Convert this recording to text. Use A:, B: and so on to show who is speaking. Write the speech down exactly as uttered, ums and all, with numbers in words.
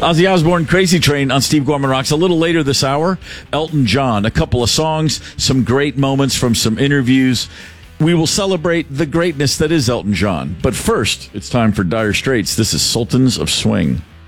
A: Ozzy Osbourne, Crazy Train on Steve Gorman Rocks. A little later this hour, Elton John. A couple of songs, some great moments from some interviews. We will celebrate the greatness that is Elton John. But first, it's time for Dire Straits. This is Sultans of Swing.